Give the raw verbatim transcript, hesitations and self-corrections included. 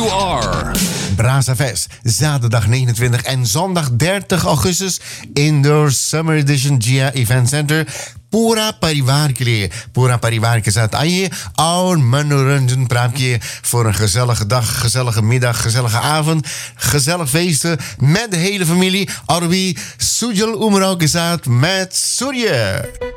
you are. Brazafest, zaterdag negenentwintig en zondag dertig augustus. Indoor Summer Edition G I A Event Center. पूरा परिवार के लिए पूरा परिवार के साथ आइए और मनोरंजन प्राप्त किए voor een gezellige dag, gezellige middag, gezellige avond, gezellig feesten met de hele familie. Arbi Sujal Umrao के साथ met Surya.